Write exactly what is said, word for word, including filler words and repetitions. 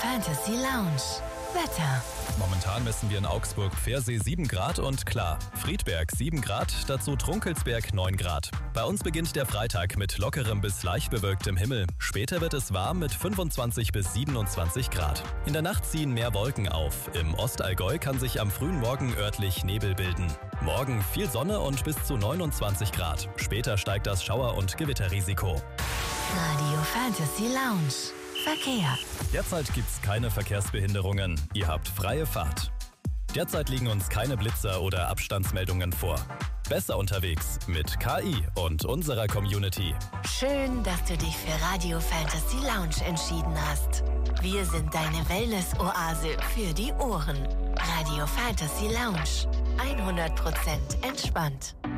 Fantasy Lounge. Wetter. Momentan messen wir in Augsburg Pfersee sieben Grad und klar. Friedberg sieben Grad, dazu Trunkelsberg neun Grad. Bei uns beginnt der Freitag mit lockerem bis leicht bewölktem Himmel. Später wird es warm mit fünfundzwanzig bis siebenundzwanzig Grad. In der Nacht ziehen mehr Wolken auf. Im Ostallgäu kann sich am frühen Morgen örtlich Nebel bilden. Morgen viel Sonne und bis zu neunundzwanzig Grad. Später steigt das Schauer- und Gewitterrisiko. Radio Fantasy Lounge. Verkehr. Derzeit gibt's keine Verkehrsbehinderungen. Ihr habt freie Fahrt. Derzeit liegen uns keine Blitzer oder Abstandsmeldungen vor. Besser unterwegs mit K I und unserer Community. Schön, dass du dich für Radio Fantasy Lounge entschieden hast. Wir sind deine Wellness-Oase für die Ohren. Radio Fantasy Lounge. hundert Prozent entspannt.